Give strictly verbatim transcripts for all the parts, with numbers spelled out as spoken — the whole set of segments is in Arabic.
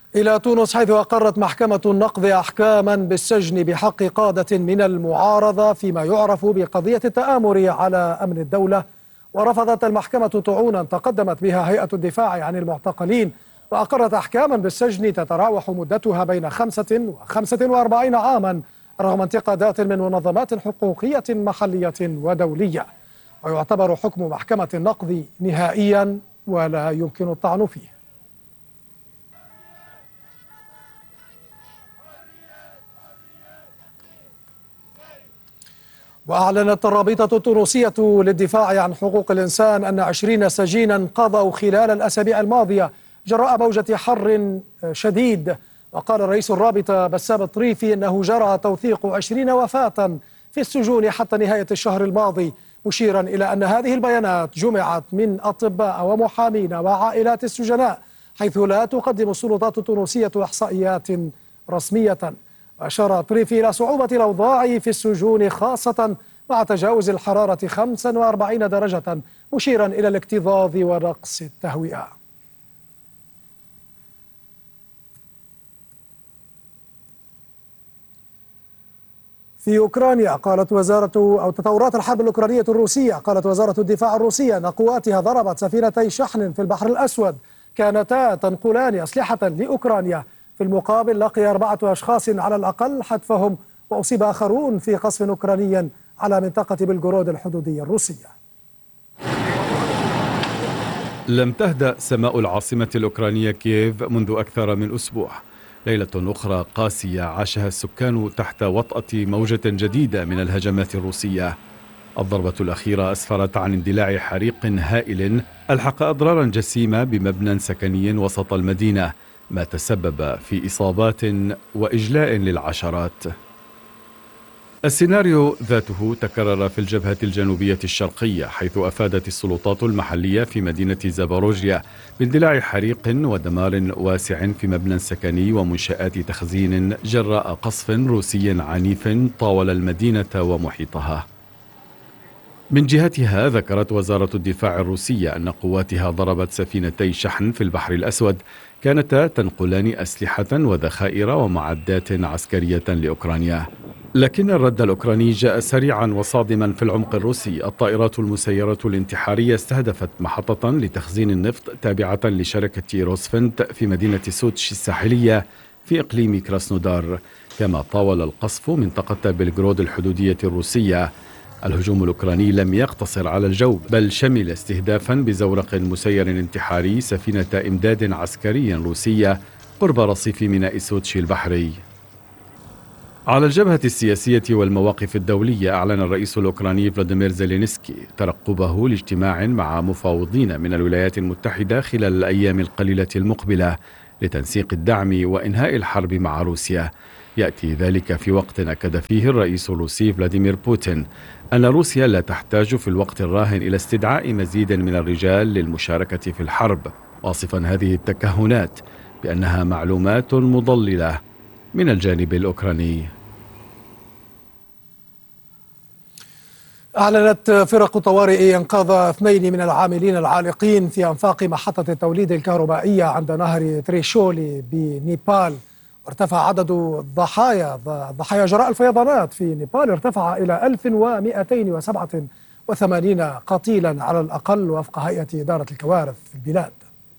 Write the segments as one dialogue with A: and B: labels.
A: إلى تونس، حيث أقرت محكمة النقض أحكاما بالسجن بحق قادة من المعارضة فيما يعرف بقضية التآمر على أمن الدولة. ورفضت المحكمة طعونا تقدمت بها هيئة الدفاع عن المعتقلين، وأقرت أحكاما بالسجن تتراوح مدتها بين خمسة وخمسة وأربعين عاما رغم انتقادات من منظمات حقوقية محلية ودولية. ويعتبر حكم محكمة النقض نهائيا ولا يمكن الطعن فيه. وأعلنت الرابطة التونسية للدفاع عن حقوق الإنسان أن عشرين سجينا قضوا خلال الأسابيع الماضية جراء موجة حر شديد. وقال رئيس الرابطة بسام الطريفي أنه جرى توثيق عشرين وفاة في السجون حتى نهاية الشهر الماضي، مشيرا إلى أن هذه البيانات جمعت من أطباء ومحامين وعائلات السجناء، حيث لا تقدم السلطات التونسية إحصائيات رسمية. وأشار طريفي إلى صعوبة الأوضاع في السجون خاصة مع تجاوز الحرارة خمسة وأربعين درجة، مشيرا إلى الاكتظاظ ونقص التهوئة. في أوكرانيا، قالت وزارة أو تطورات الحرب الأوكرانية الروسية، قالت وزارة الدفاع الروسية أن قواتها ضربت سفينتي شحن في البحر الأسود كانتا تنقلان أسلحة لأوكرانيا. في المقابل لقي أربعة أشخاص على الأقل حتفهم، وأصيب آخرون في قصف أوكراني على منطقة بلغورود الحدودية الروسية.
B: لم تهدأ سماء العاصمة الأوكرانية كييف منذ أكثر من أسبوع. ليلة أخرى قاسية عاشها السكان تحت وطأة موجة جديدة من الهجمات الروسية. الضربة الأخيرة أسفرت عن اندلاع حريق هائل ألحق أضرارا جسيمة بمبنى سكني وسط المدينة، ما تسبب في إصابات وإجلاء للعشرات. السيناريو ذاته تكرر في الجبهة الجنوبية الشرقية، حيث أفادت السلطات المحلية في مدينة زاباروجيا باندلاع حريق ودمار واسع في مبنى سكني ومنشآت تخزين جراء قصف روسي عنيف طاول المدينة ومحيطها. من جهتها ذكرت وزارة الدفاع الروسية أن قواتها ضربت سفينتي شحن في البحر الأسود كانتا تنقلان أسلحة وذخائر ومعدات عسكرية لأوكرانيا. لكن الرد الأوكراني جاء سريعا وصادما في العمق الروسي. الطائرات المسيرة الانتحارية استهدفت محطة لتخزين النفط تابعة لشركة روسفنت في مدينة سوتش الساحلية في إقليم كراسنودار، كما طاول القصف منطقة بلغورود الحدودية الروسية. الهجوم الأوكراني لم يقتصر على الجو، بل شمل استهدافا بزورق مسير انتحاري سفينة إمداد عسكري روسية قرب رصيف ميناء سوتش البحري. على الجبهة السياسية والمواقف الدولية، أعلن الرئيس الأوكراني فلاديمير زيلينسكي ترقبه لاجتماع مع مفاوضين من الولايات المتحدة خلال الأيام القليلة المقبلة لتنسيق الدعم وإنهاء الحرب مع روسيا. يأتي ذلك في وقت أكد فيه الرئيس الروسي فلاديمير بوتين أن روسيا لا تحتاج في الوقت الراهن إلى استدعاء مزيد من الرجال للمشاركة في الحرب، واصفا هذه التكهنات بأنها معلومات مضللة من الجانب الأوكراني.
A: أعلنت فرق طوارئ إنقاذ اثنين من العاملين العالقين في أنفاق محطة التوليد الكهربائية عند نهر تريشولي بنيبال. ارتفع عدد الضحايا ضحايا جراء الفيضانات في نيبال ارتفع إلى ألف ومئتين وسبعة وثمانين قتيلا على الأقل وفق هيئة إدارة الكوارث في البلاد.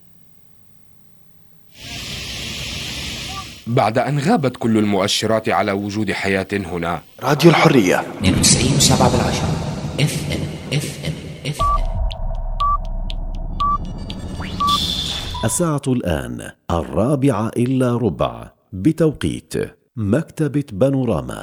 C: بعد أن غابت كل المؤشرات على وجود حياة هنا،
D: راديو الحرية
E: اثنين وتسعين وسبعة بالعشرة اف ام اف ام اف ام.
F: الساعة الآن الرابعة إلا ربع بتوقيت مكتبة بانوراما.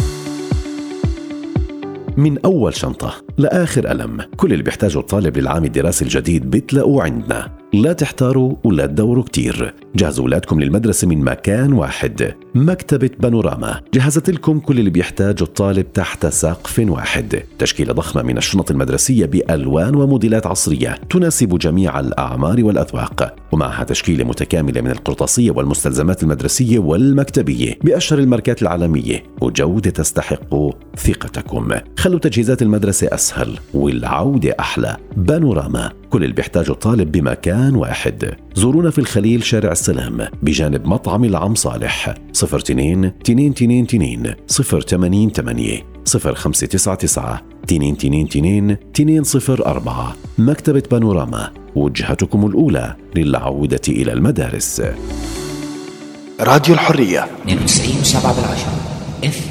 F: من أول شنطة لآخر قلم، كل اللي بيحتاجه الطالب للعام الدراسي الجديد بتلاقوه عندنا. لا تحتاروا ولا تدوروا كتير، جهزوا أولادكم للمدرسة من مكان واحد. مكتبة بانوراما جهزت لكم كل اللي بيحتاجه الطالب تحت سقف واحد. تشكيلة ضخمة من الشنط المدرسية بألوان وموديلات عصرية تناسب جميع الأعمار والأذواق، ومعها تشكيلة متكاملة من القرطاسية والمستلزمات المدرسية والمكتبية بأشهر الماركات العالمية، وجودة تستحق ثقتكم. خلوا تجهيزات المدرسة أسهل والعودة أحلى. بانوراما، كل اللي بيحتاجه الطالب بمكان واحد. زورونا في الخليل شارع السلام بجانب مطعم العم صالح. صفر اثنين اثنين اثنين اثنين صفر ثمانية ثمانية صفر خمسة تسعة تسعة اثنين اثنين اثنين اثنين صفر أربعة. مكتبة بانوراما، وجهتكم الأولى للعودة إلى المدارس.
D: راديو الحرية
E: اثنين وتسعين وسبعة بالعشرة اف